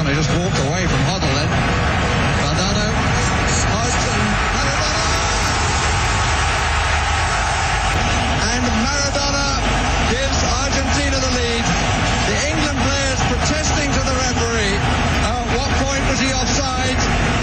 Maradona just walked away from Hoddle then. Maradona, and Maradona gives Argentina the lead. The England players protesting to the referee. At what point was he offside?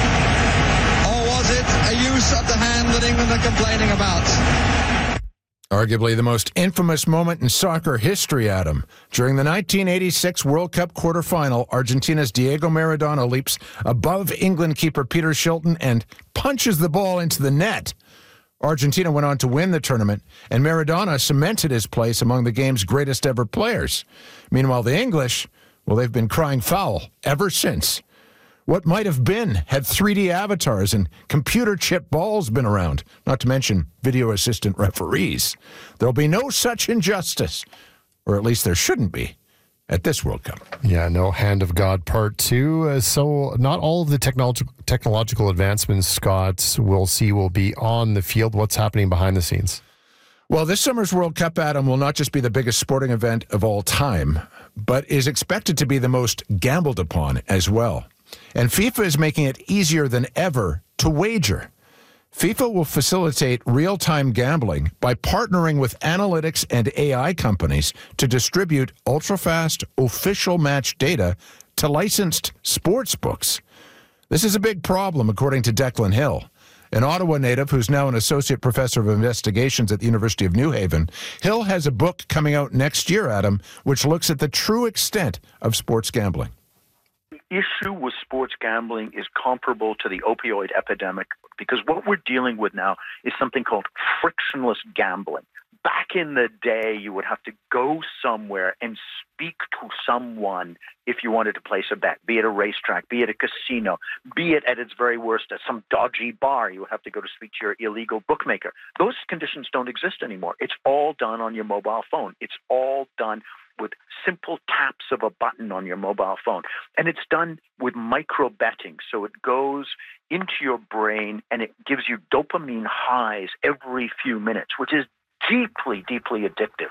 Or was it a use of the hand that England are complaining about? Arguably the most infamous moment in soccer history, Adam. During the 1986 World Cup quarterfinal, Argentina's Diego Maradona leaps above England keeper Peter Shilton and punches the ball into the net. Argentina went on to win the tournament, and Maradona cemented his place among the game's greatest ever players. Meanwhile, the English, well, they've been crying foul ever since. What might have been had 3D avatars and computer chip balls been around, not to mention video assistant referees. There'll be no such injustice, or at least there shouldn't be, at this World Cup. Yeah, no Hand of God Part 2. So not all of the technological advancements, Scott, we'll see will be on the field. What's happening behind the scenes? Well, this summer's World Cup, Adam, will not just be the biggest sporting event of all time, but is expected to be the most gambled upon as well. And FIFA is making it easier than ever to wager. FIFA will facilitate real-time gambling by partnering with analytics and AI companies to distribute ultra-fast official match data to licensed sports books. This is a big problem, according to Declan Hill, an Ottawa native who's now an associate professor of investigations at the University of New Haven. Hill has a book coming out next year, Adam, which looks at the true extent of sports gambling. The issue with sports gambling is comparable to the opioid epidemic because what we're dealing with now is something called frictionless gambling. Back in the day, you would have to go somewhere and speak to someone if you wanted to place a bet, be it a racetrack, be it a casino, be it at its very worst at some dodgy bar. You would have to go to speak to your illegal bookmaker. Those conditions don't exist anymore. It's all done on your mobile phone. It's all done with simple taps of a button on your mobile phone. And it's done with micro betting. So it goes into your brain and it gives you dopamine highs every few minutes, which is deeply, deeply addictive.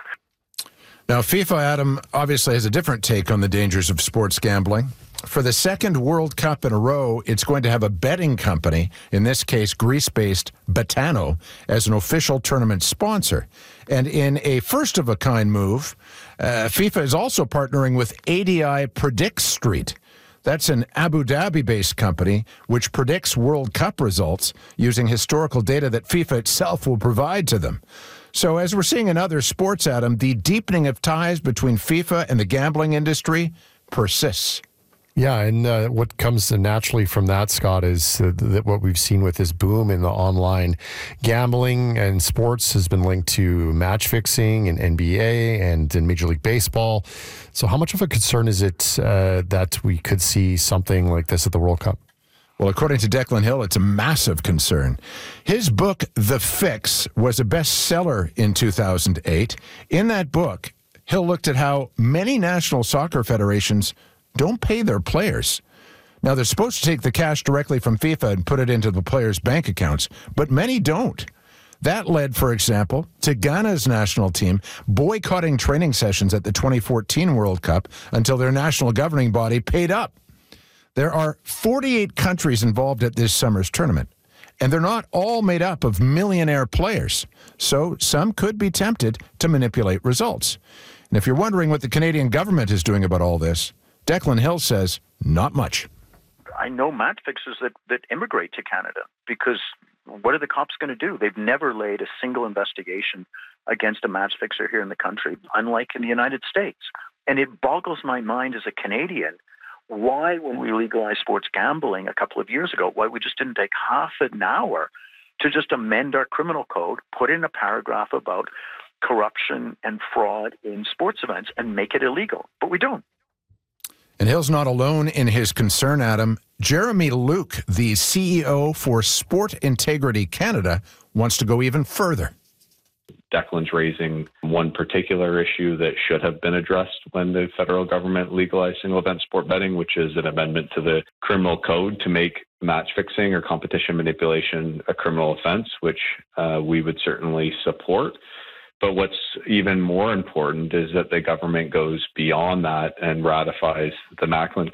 Now, FIFA, Adam, obviously has a different take on the dangers of sports gambling. For the second World Cup in a row, it's going to have a betting company, in this case Greece-based Betano, as an official tournament sponsor. And in a first-of-a-kind move, FIFA is also partnering with ADI Predicts Street. That's an Abu Dhabi-based company which predicts World Cup results using historical data that FIFA itself will provide to them. So as we're seeing in other sports, Adam, the deepening of ties between FIFA and the gambling industry persists. Yeah, and what comes naturally from that, Scott, is that what we've seen with this boom in the online gambling and sports has been linked to match fixing in NBA and in Major League Baseball. So how much of a concern is it that we could see something like this at the World Cup? Well, according to Declan Hill, it's a massive concern. His book, The Fix, was a bestseller in 2008. In that book, Hill looked at how many national soccer federations don't pay their players. Now, they're supposed to take the cash directly from FIFA and put it into the players' bank accounts, but many don't. That led, for example, to Ghana's national team boycotting training sessions at the 2014 World Cup until their national governing body paid up. There are 48 countries involved at this summer's tournament, and they're not all made up of millionaire players, so some could be tempted to manipulate results. And if you're wondering what the Canadian government is doing about all this, Declan Hill says, not much. I know match fixers that immigrate to Canada because what are the cops going to do? They've never laid a single investigation against a match fixer here in the country, unlike in the United States. And it boggles my mind as a Canadian why, when we legalized sports gambling a couple of years ago, why we just didn't take half an hour to just amend our criminal code, put in a paragraph about corruption and fraud in sports events and make it illegal. But we don't. And Hill's not alone in his concern, Adam. Jeremy Luke, the CEO for Sport Integrity Canada, wants to go even further. Declan's raising one particular issue that should have been addressed when the federal government legalized single-event sport betting, which is an amendment to the criminal code to make match fixing or competition manipulation a criminal offense, which we would certainly support. But what's even more important is that the government goes beyond that and ratifies the Macklin